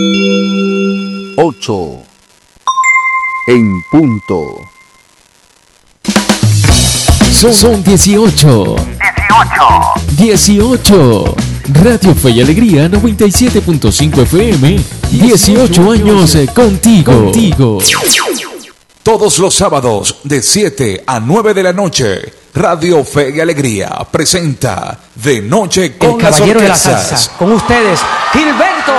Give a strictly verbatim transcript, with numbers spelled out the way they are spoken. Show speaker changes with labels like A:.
A: ocho en punto.
B: Son, son dieciocho. dieciocho. Radio Fe y Alegría noventa y siete punto cinco F M. dieciocho años contigo. contigo.
C: Todos los sábados de siete a nueve de la noche, Radio Fe y Alegría presenta De Noche con
D: el caballero
C: las orquestas.
D: de la salsa. Con ustedes, Gilberto.